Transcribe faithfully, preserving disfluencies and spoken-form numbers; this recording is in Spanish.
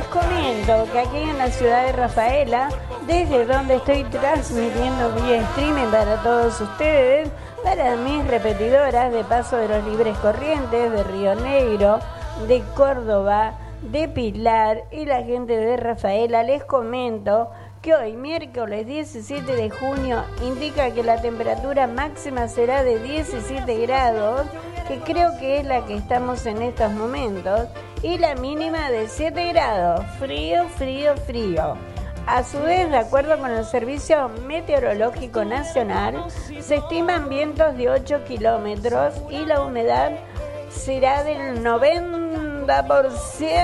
les comento que aquí en la ciudad de Rafaela, desde donde estoy transmitiendo vía streaming para todos ustedes, para mis repetidoras de Paso de los Libres Corrientes, de Río Negro, de Córdoba, de Pilar y la gente de Rafaela, les comento que hoy, miércoles diecisiete de junio, indica que la temperatura máxima será de diecisiete grados, que creo que es la que estamos en estos momentos, y la mínima de siete grados. Frío, frío, frío. A su vez, de acuerdo con el Servicio Meteorológico Nacional, se estiman vientos de ocho kilómetros y la humedad será del noventa por ciento.